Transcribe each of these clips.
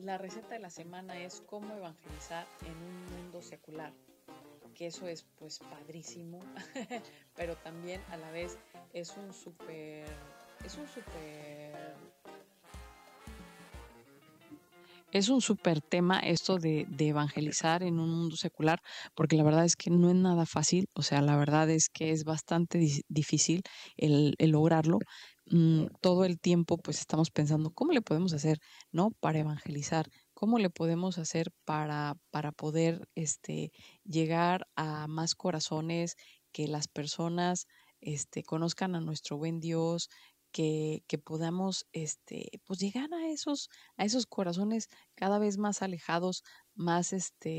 La receta de la semana es cómo evangelizar en un mundo secular, que eso es pues padrísimo, pero también a la vez es un súper, es un súper Es un súper tema esto de evangelizar en un mundo secular, porque la verdad es que no es nada fácil, o sea, la verdad es que es bastante difícil el lograrlo. Todo el tiempo pues estamos pensando, ¿cómo le podemos hacer, no? Para evangelizar, ¿cómo le podemos hacer para poder llegar a más corazones, que las personas conozcan a nuestro buen Dios, que podamos pues llegar a esos corazones cada vez más alejados, más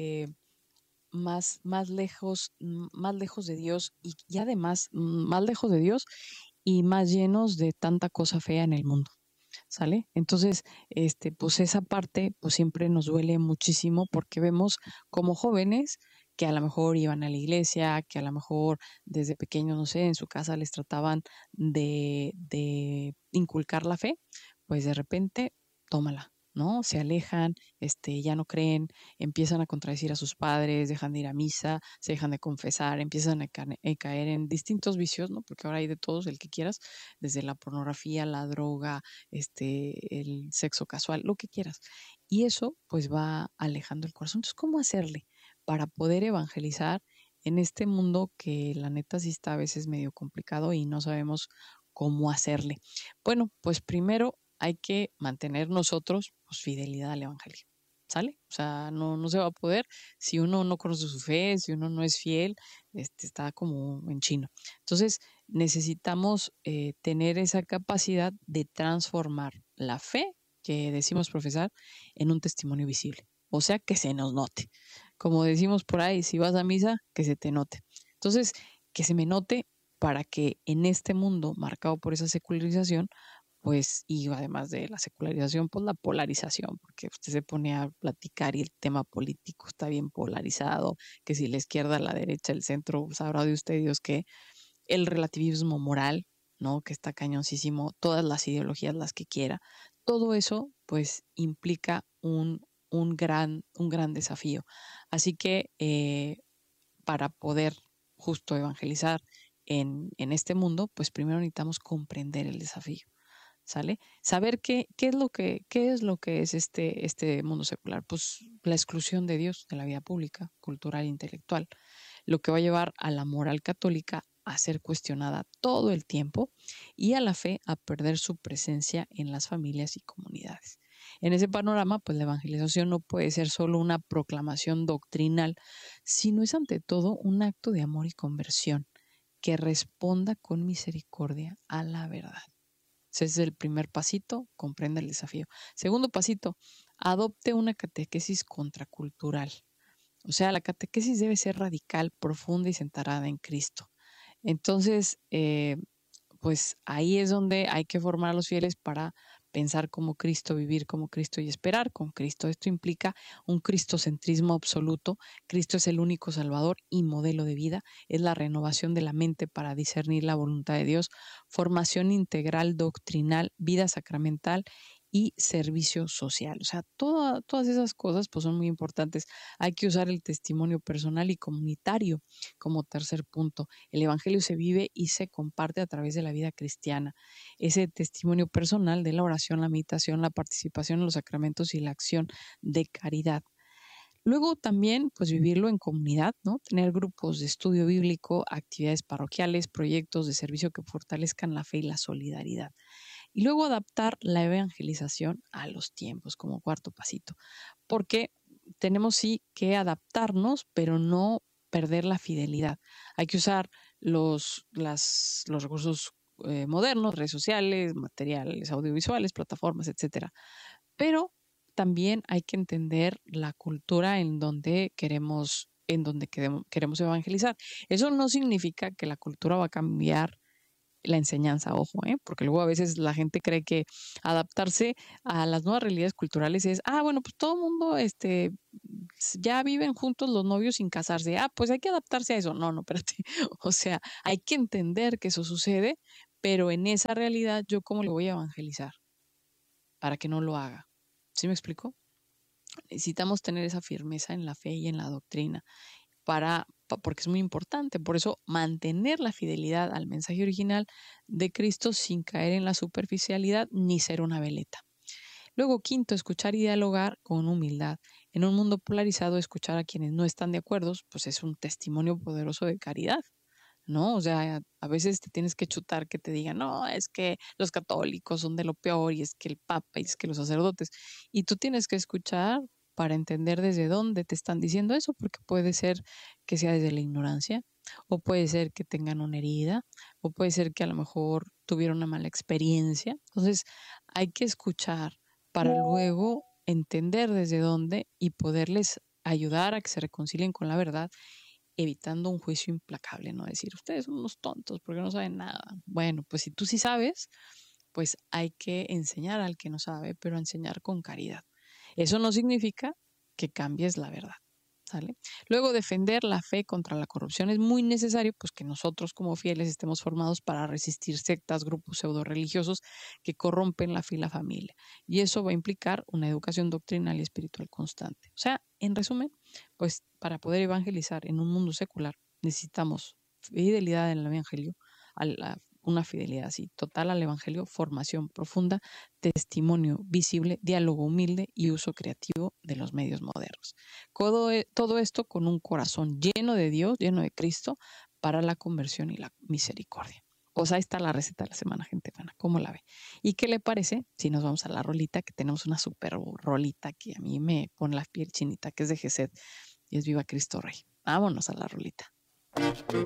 más lejos de Dios y además más lejos de Dios y más llenos de tanta cosa fea en el mundo. ¿Sale? Entonces, pues esa parte, pues siempre nos duele muchísimo porque vemos como jóvenes que a lo mejor iban a la iglesia, que a lo mejor desde pequeños, no sé, en su casa les trataban de inculcar la fe, pues de repente, tómala, ¿no? Se alejan, ya no creen, empiezan a contradecir a sus padres, dejan de ir a misa, se dejan de confesar, empiezan a caer en distintos vicios, ¿no? Porque ahora hay de todos, el que quieras, desde la pornografía, la droga, el sexo casual, lo que quieras. Y eso pues va alejando el corazón. Entonces, ¿cómo hacerle para poder evangelizar en este mundo que la neta sí está a veces medio complicado y no sabemos cómo hacerle? Bueno, pues primero hay que mantener nosotros pues, fidelidad al evangelio. ¿Sale? O sea, no se va a poder si uno no conoce su fe, si uno no es fiel, está como en chino. Entonces, necesitamos tener esa capacidad de transformar la fe que decimos profesar en un testimonio visible. O sea, que se nos note. Como decimos por ahí, si vas a misa, que se te note. Entonces, que se me note para que en este mundo marcado por esa secularización, pues, y además de la secularización, pues la polarización, porque usted se pone a platicar y el tema político está bien polarizado, que si la izquierda, la derecha, el centro, sabrá de usted Dios que el relativismo moral, ¿no? Que está cañoncísimo, todas las ideologías, las que quiera, todo eso, pues, implica un gran desafío. Así que para poder justo evangelizar en este mundo, pues primero necesitamos comprender el desafío. ¿Sale? Saber qué es lo que es este mundo secular. Pues la exclusión de Dios de la vida pública, cultural e intelectual, lo que va a llevar a la moral católica a ser cuestionada todo el tiempo y a la fe a perder su presencia en las familias y comunidades. En ese panorama, pues la evangelización no puede ser solo una proclamación doctrinal, sino es ante todo un acto de amor y conversión que responda con misericordia a la verdad. Ese es el primer pasito, comprenda el desafío. Segundo pasito, adopte una catequesis contracultural. O sea, la catequesis debe ser radical, profunda y centrada en Cristo. Entonces, pues ahí es donde hay que formar a los fieles para pensar como Cristo, vivir como Cristo y esperar con Cristo. Esto implica un cristocentrismo absoluto. Cristo es el único Salvador y modelo de vida. Es la renovación de la mente para discernir la voluntad de Dios, formación integral doctrinal, vida sacramental y servicio social. O sea, todas esas cosas pues son muy importantes. Hay que usar el testimonio personal y comunitario como tercer punto. El evangelio se vive y se comparte a través de la vida cristiana. Ese testimonio personal de la oración, la meditación, la participación en los sacramentos y la acción de caridad. Luego también, pues vivirlo en comunidad, ¿no? Tener grupos de estudio bíblico, actividades parroquiales, proyectos de servicio que fortalezcan la fe y la solidaridad. Y luego adaptar la evangelización a los tiempos como cuarto pasito, porque tenemos sí que adaptarnos, pero no perder la fidelidad. Hay que usar los recursos modernos, redes sociales, materiales audiovisuales, plataformas, etcétera. Pero también hay que entender la cultura en donde queremos evangelizar. Eso no significa que la cultura va a cambiar la enseñanza, ojo, porque luego a veces la gente cree que adaptarse a las nuevas realidades culturales es, bueno, pues todo el mundo, ya viven juntos los novios sin casarse, pues hay que adaptarse a eso. No, espérate, o sea, hay que entender que eso sucede, pero en esa realidad yo cómo le voy a evangelizar para que no lo haga. ¿Sí me explico? Necesitamos tener esa firmeza en la fe y en la doctrina porque es muy importante. Por eso, mantener la fidelidad al mensaje original de Cristo sin caer en la superficialidad ni ser una veleta. Luego, quinto, escuchar y dialogar con humildad. En un mundo polarizado, escuchar a quienes no están de acuerdo, pues es un testimonio poderoso de caridad, ¿no? O sea, a veces te tienes que chutar que te digan, no, es que los católicos son de lo peor y es que el Papa y es que los sacerdotes. Y tú tienes que escuchar para entender desde dónde te están diciendo eso, porque puede ser que sea desde la ignorancia, o puede ser que tengan una herida, o puede ser que a lo mejor tuvieron una mala experiencia. Entonces, hay que escuchar para luego entender desde dónde y poderles ayudar a que se reconcilien con la verdad, evitando un juicio implacable, ¿no? Decir, ustedes son unos tontos porque no saben nada. Bueno, pues si tú sí sabes, pues hay que enseñar al que no sabe, pero enseñar con caridad. Eso no significa que cambies la verdad, ¿sale? Luego, defender la fe contra la corrupción es muy necesario, pues que nosotros como fieles estemos formados para resistir sectas, grupos pseudo religiosos que corrompen la fe y la familia. Y eso va a implicar una educación doctrinal y espiritual constante. O sea, en resumen, pues para poder evangelizar en un mundo secular necesitamos fidelidad en el evangelio, una fidelidad así total al evangelio, formación profunda, testimonio visible, diálogo humilde y uso creativo de los medios modernos. Todo esto con un corazón lleno de Dios, lleno de Cristo, para la conversión y la misericordia. Pues ahí está la receta de la semana, gente buena. ¿Cómo la ve? ¿Y qué le parece si nos vamos a la rolita? Que tenemos una super rolita que a mí me pone la piel chinita, que es de Gesed y es Viva Cristo Rey. Vámonos a la rolita.